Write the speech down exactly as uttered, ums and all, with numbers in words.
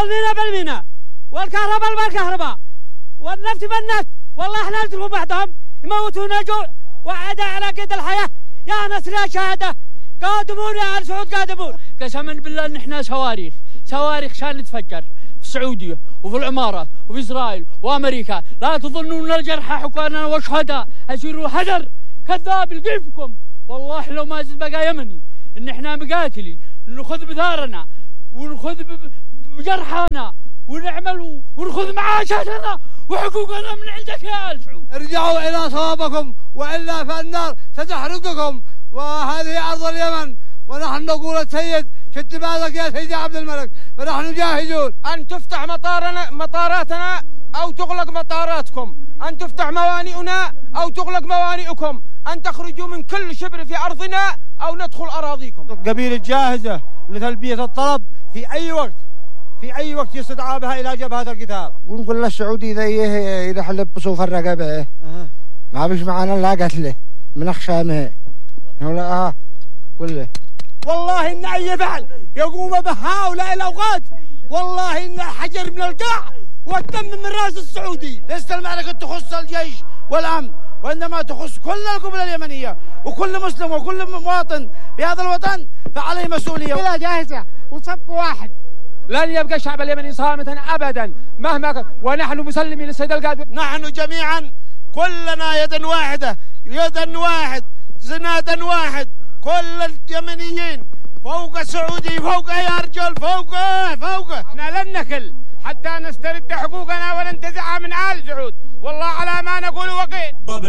والميناء بالميناء والكهرباء بالكهرباء والنفط بالنفط. والله احنا نضرب بعضهم يموتونا جوع وعدا على قيد الحياة. يا نسر شهادة قادمون يا آل سعود قادمون. قسما بالله ان احنا صواريخ صواريخ شان نتفجر في السعودية وفي الامارات وفي اسرائيل وامريكا. لا تظنون الجرحى حكانا وشهداء اسيروا حذر كذاب يلقيفكم. والله لو ما زد بقى يمني ان احنا مقاتلي ناخذ بثارنا وناخذ بجرحانا ونعمل وناخذ معاشاتنا وحقوقنا من عندك يا آل سعود. ارجعوا الى صوابكم والا فالنار ستحرقكم وهذه ارض اليمن. ونحن نقول السيد شد بالك يا سيدي عبد الملك فنحن جاهزون ان تفتح مطارنا مطاراتنا او تغلق مطاراتكم، ان تفتح موانئنا او تغلق موانئكم، ان تخرجوا من كل شبر في ارضنا او ندخل اراضيكم. قبيلة جاهزة لتلبية الطلب في اي وقت في اي وقت يستدعى بها الى جبهة القتال. ونقول للسعودي اذا اذا حلب بصوف الرقبة أه. ما فيش معنا لا قتله من اخشامه ولا اه كله. والله ان اي فعل يقوم بهؤلاء الاوقات والله ان الحجر من القاع والدم من راس السعودي. ليست المعركة تخص الجيش والامن وانما تخص كل القبلة اليمنية وكل مسلم وكل مواطن في هذا الوطن فعليه مسؤولية. لا جاهزة وصف واحد. لن يبقى الشعب اليمني صامتا ابدا مهما كان ونحن مسلمين للسيد القائد. نحن جميعا كلنا يدا واحدة يدا واحد زنادا واحد. كل اليمنيين فوق السعودي فوق يا رجال فوقه فوقه. احنا لن نكل حتى نسترد حقوقنا وننتزعها من آل سعود. والله على ما نقول وقيل.